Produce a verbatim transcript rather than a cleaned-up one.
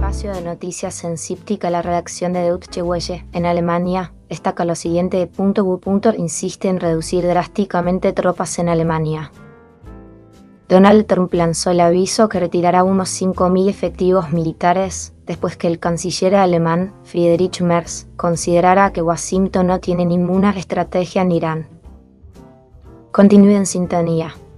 espacio de noticias en Siptic a la redacción de Deutsche Welle, en Alemania, destaca lo siguiente. .gu. Insiste en reducir drásticamente tropas en Alemania. Donald Trump lanzó el aviso que retirará unos cinco mil efectivos militares después que el canciller alemán, Friedrich Merz, considerara que Washington no tiene ninguna estrategia en Irán. Continúe en sintonía.